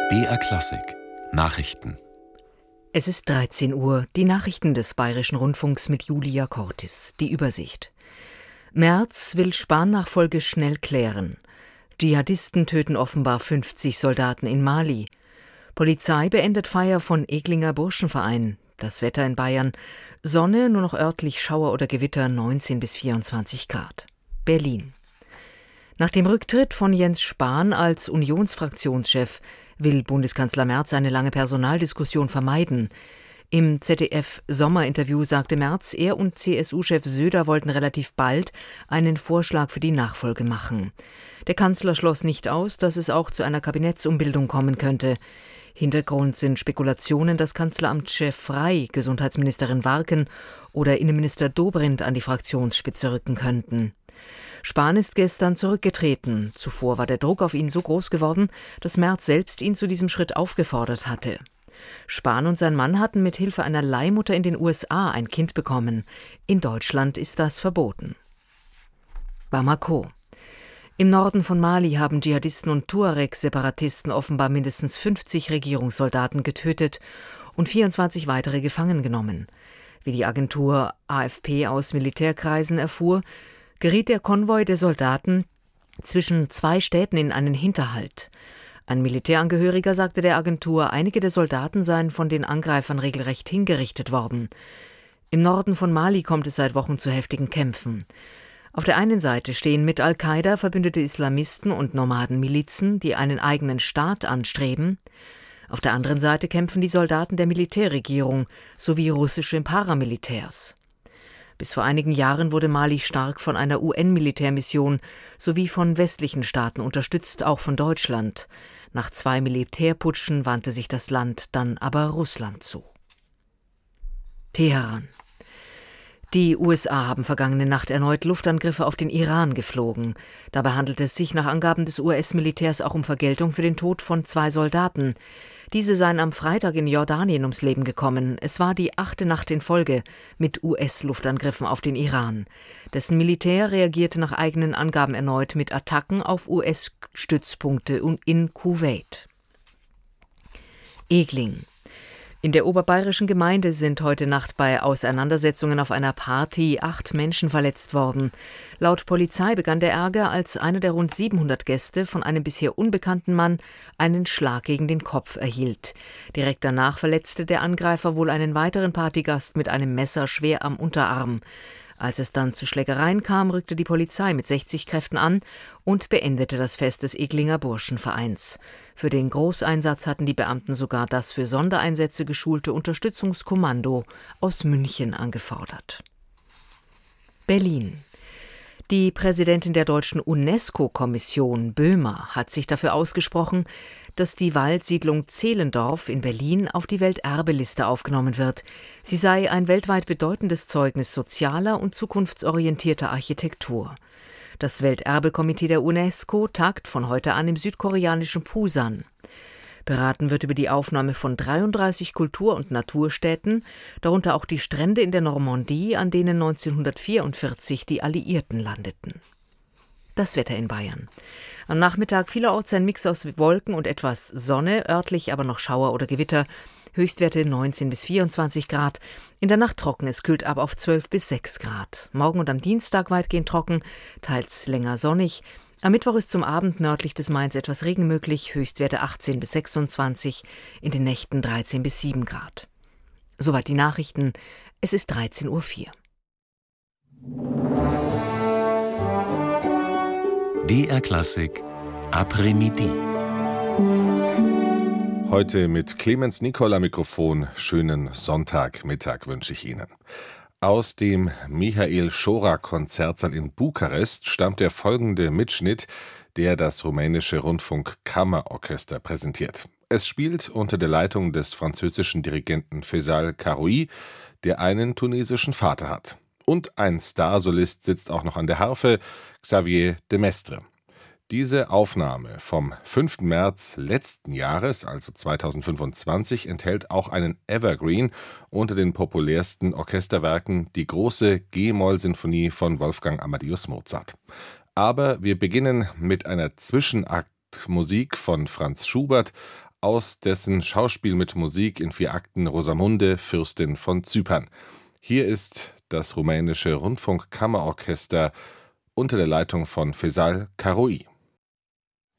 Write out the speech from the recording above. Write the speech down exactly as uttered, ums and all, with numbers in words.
B R Klassik Nachrichten. Es ist dreizehn Uhr, die Nachrichten des Bayerischen Rundfunks mit Julia Cortis. Die Übersicht. Merz will Spahn-Nachfolge schnell klären. Dschihadisten töten offenbar fünfzig Soldaten in Mali. Polizei beendet Feier von Eglinger Burschenverein. Das Wetter in Bayern. Sonne, nur noch örtlich Schauer oder Gewitter, neunzehn bis vierundzwanzig Grad. Berlin. Nach dem Rücktritt von Jens Spahn als Unionsfraktionschef will Bundeskanzler Merz eine lange Personaldiskussion vermeiden. Im Z D F-Sommerinterview sagte Merz, er und C S U-Chef Söder wollten relativ bald einen Vorschlag für die Nachfolge machen. Der Kanzler schloss nicht aus, dass es auch zu einer Kabinettsumbildung kommen könnte. Hintergrund sind Spekulationen, dass Kanzleramtschef Frey, Gesundheitsministerin Warken oder Innenminister Dobrindt an die Fraktionsspitze rücken könnten. Spahn ist gestern zurückgetreten. Zuvor war der Druck auf ihn so groß geworden, dass Merz selbst ihn zu diesem Schritt aufgefordert hatte. Spahn und sein Mann hatten mit Hilfe einer Leihmutter in den U S A ein Kind bekommen. In Deutschland ist das verboten. Bamako. Im Norden von Mali haben Dschihadisten und Tuareg-Separatisten offenbar mindestens fünfzig Regierungssoldaten getötet und vierundzwanzig weitere gefangen genommen. Wie die Agentur A F P aus Militärkreisen erfuhr, geriet der Konvoi der Soldaten zwischen zwei Städten in einen Hinterhalt. Ein Militärangehöriger sagte der Agentur, einige der Soldaten seien von den Angreifern regelrecht hingerichtet worden. Im Norden von Mali kommt es seit Wochen zu heftigen Kämpfen. Auf der einen Seite stehen mit Al-Qaida verbündete Islamisten und Nomadenmilizen, die einen eigenen Staat anstreben. Auf der anderen Seite kämpfen die Soldaten der Militärregierung sowie russische Paramilitärs. Bis vor einigen Jahren wurde Mali stark von einer U N-Militärmission sowie von westlichen Staaten unterstützt, auch von Deutschland. Nach zwei Militärputschen wandte sich das Land dann aber Russland zu. Teheran. Die U S A haben vergangene Nacht erneut Luftangriffe auf den Iran geflogen. Dabei handelt es sich nach Angaben des U S-Militärs auch um Vergeltung für den Tod von zwei Soldaten. Diese seien am Freitag in Jordanien ums Leben gekommen. Es war die achte Nacht in Folge mit U S-Luftangriffen auf den Iran. Dessen Militär reagierte nach eigenen Angaben erneut mit Attacken auf U S-Stützpunkte in Kuwait. Egling. In der oberbayerischen Gemeinde sind heute Nacht bei Auseinandersetzungen auf einer Party acht Menschen verletzt worden. Laut Polizei begann der Ärger, als einer der rund siebenhundert Gäste von einem bisher unbekannten Mann einen Schlag gegen den Kopf erhielt. Direkt danach verletzte der Angreifer wohl einen weiteren Partygast mit einem Messer schwer am Unterarm. Als es dann zu Schlägereien kam, rückte die Polizei mit sechzig Kräften an und beendete das Fest des Eglinger Burschenvereins. Für den Großeinsatz hatten die Beamten sogar das für Sondereinsätze geschulte Unterstützungskommando aus München angefordert. Berlin. Die Präsidentin der deutschen UNESCO-Kommission, Böhmer, hat sich dafür ausgesprochen, dass die Waldsiedlung Zehlendorf in Berlin auf die Welterbeliste aufgenommen wird. Sie sei ein weltweit bedeutendes Zeugnis sozialer und zukunftsorientierter Architektur. Das Welterbekomitee der UNESCO tagt von heute an im südkoreanischen Pusan. Beraten wird über die Aufnahme von dreiunddreißig Kultur- und Naturstätten, darunter auch die Strände in der Normandie, an denen neunzehnhundertvierundvierzig die Alliierten landeten. Das Wetter in Bayern. Am Nachmittag vielerorts ein Mix aus Wolken und etwas Sonne, örtlich aber noch Schauer oder Gewitter. Höchstwerte neunzehn bis vierundzwanzig Grad. In der Nacht trocken, es kühlt ab auf zwölf bis sechs Grad. Morgen und am Dienstag weitgehend trocken, teils länger sonnig. Am Mittwoch ist zum Abend nördlich des Mains etwas Regen möglich, Höchstwerte achtzehn bis sechsundzwanzig, in den Nächten dreizehn bis sieben Grad. Soweit die Nachrichten. Es ist dreizehn Uhr vier. B R Klassik Après-Midi. Heute mit Clemens Nicol am Mikrofon. Schönen Sonntagmittag wünsche ich Ihnen. Aus dem Mihail Șora-Konzertsaal in Bukarest stammt der folgende Mitschnitt, der das rumänische Rundfunk-Kammerorchester präsentiert. Es spielt unter der Leitung des französischen Dirigenten Faisal Karoui, der einen tunesischen Vater hat. Und ein Starsolist sitzt auch noch an der Harfe, Xavier de Mestre. Diese Aufnahme vom fünften März letzten Jahres, also zweitausendfünfundzwanzig, enthält auch einen Evergreen unter den populärsten Orchesterwerken, die große G-Moll-Sinfonie von Wolfgang Amadeus Mozart. Aber wir beginnen mit einer Zwischenaktmusik von Franz Schubert aus dessen Schauspiel mit Musik in vier Akten Rosamunde, Fürstin von Zypern. Hier ist das rumänische Rundfunkkammerorchester unter der Leitung von Faisal Karoui.